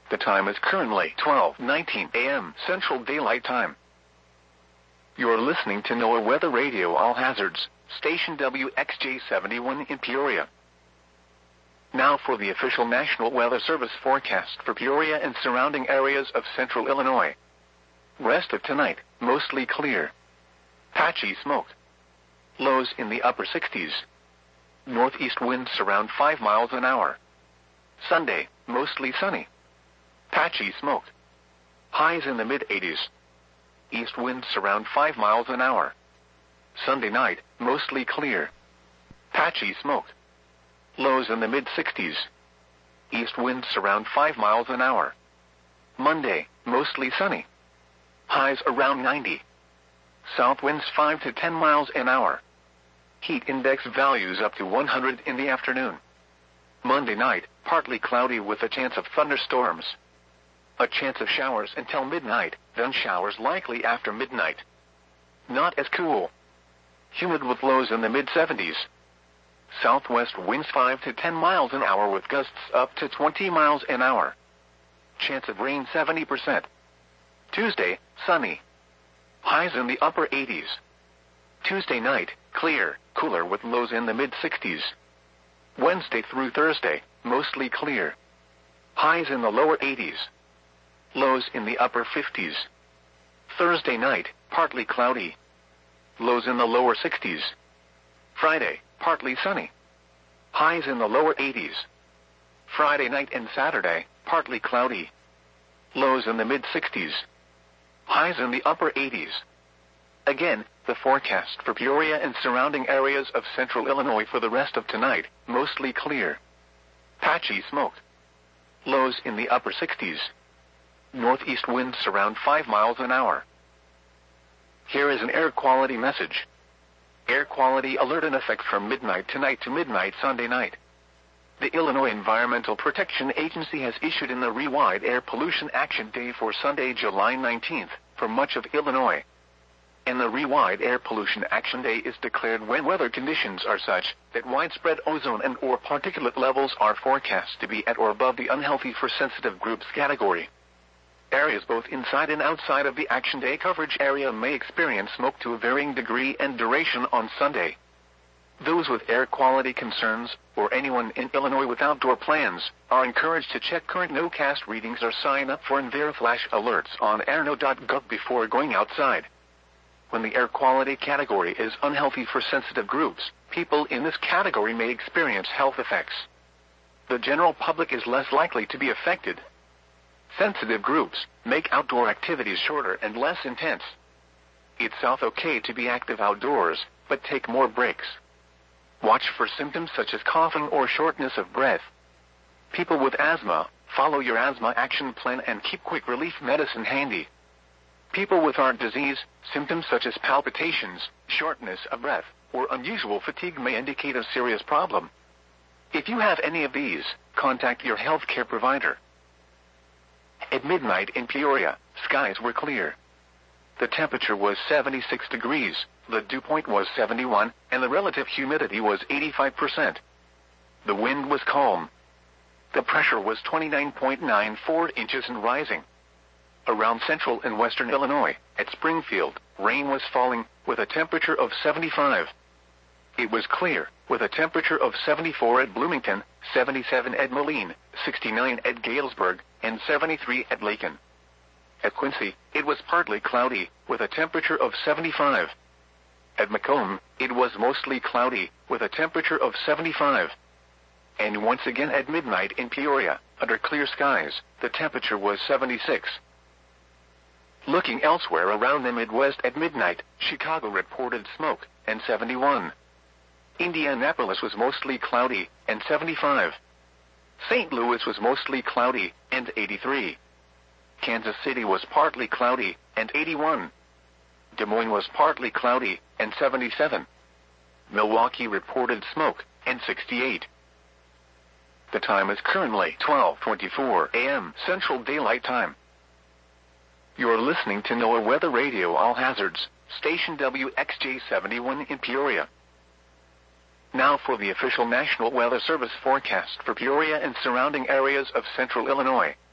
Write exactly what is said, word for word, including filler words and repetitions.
The time is currently twelve nineteen a m Central Daylight Time. You're listening to NOAA Weather Radio All Hazards, station W X J seventy-one in Peoria. Now for the official National Weather Service forecast for Peoria and surrounding areas of central Illinois. Rest of tonight, mostly clear. Patchy smoke. Lows in the upper sixties. Northeast winds around five miles an hour. Sunday, mostly sunny. Patchy smoke. Highs in the mid-eighties. East winds around five miles an hour. Sunday night, mostly clear. Patchy smoke. Lows in the mid-sixties. East winds around five miles an hour. Monday, mostly sunny. Highs around ninety. South winds five to ten miles an hour. Heat index values up to one hundred in the afternoon. Monday night, partly cloudy with a chance of thunderstorms. A chance of showers until midnight, then showers likely after midnight. Not as cool. Humid with lows in the mid-seventies. Southwest winds five to ten miles an hour with gusts up to twenty miles an hour. Chance of rain seventy percent. Tuesday, sunny. Highs in the upper eighties. Tuesday night, clear, cooler with lows in the mid-sixties. Wednesday through Thursday, mostly clear. Highs in the lower eighties. Lows in the upper fifties. Thursday night, partly cloudy. Lows in the lower sixties. Friday, partly sunny. Highs in the lower eighties. Friday night and Saturday, partly cloudy. Lows in the mid-sixties. Highs in the upper eighties. Again, the forecast for Peoria and surrounding areas of central Illinois for the rest of tonight, mostly clear. Patchy smoke. Lows in the upper sixties. Northeast winds around five miles an hour. Here is an air quality message. Air quality alert in effect from midnight tonight to midnight Sunday night. The Illinois Environmental Protection Agency has issued an ERIE-wide Air Pollution Action Day for Sunday, July nineteenth, for much of Illinois. An ERIE-wide Air Pollution Action Day is declared when weather conditions are such that widespread ozone and or particulate levels are forecast to be at or above the unhealthy for sensitive groups category. Areas both inside and outside of the Action Day coverage area may experience smoke to a varying degree and duration on Sunday. Those with air quality concerns, or anyone in Illinois with outdoor plans, are encouraged to check current NOCAST readings or sign up for EnviroFlash alerts on air no dot gov before going outside. When the air quality category is unhealthy for sensitive groups, people in this category may experience health effects. The general public is less likely to be affected. Sensitive groups make outdoor activities shorter and less intense. It's okay to be active outdoors, but take more breaks. Watch for symptoms such as coughing or shortness of breath. People with asthma, follow your asthma action plan and keep quick relief medicine handy. People with heart disease, symptoms such as palpitations, shortness of breath, or unusual fatigue may indicate a serious problem. If you have any of these, contact your healthcare provider. At midnight in Peoria, skies were clear. The temperature was seventy-six degrees, the dew point was seventy-one, and the relative humidity was eighty-five percent. The wind was calm. The pressure was twenty-nine point nine four inches and rising. Around central and western Illinois, at Springfield, rain was falling, with a temperature of seventy-five. It was clear, with a temperature of seventy-four at Bloomington, seventy-seven at Moline, sixty-nine at Galesburg, and seventy-three at Lakin. At Quincy, it was partly cloudy, with a temperature of seventy-five. At Macomb, it was mostly cloudy, with a temperature of seventy-five. And once again at midnight in Peoria, under clear skies, the temperature was seventy-six. Looking elsewhere around the Midwest at midnight, Chicago reported smoke, and seventy-one. Indianapolis was mostly cloudy, and seventy-five. Saint Louis was mostly cloudy, and eighty-three. Kansas City was partly cloudy, and eighty-one. Des Moines was partly cloudy, and seventy-seven. Milwaukee reported smoke, and sixty-eight. The time is currently twelve twenty-four a m Central Daylight Time. You're listening to NOAA Weather Radio All Hazards, station W X J seventy-one in Peoria. Now for the official National Weather Service forecast for Peoria and surrounding areas of central Illinois.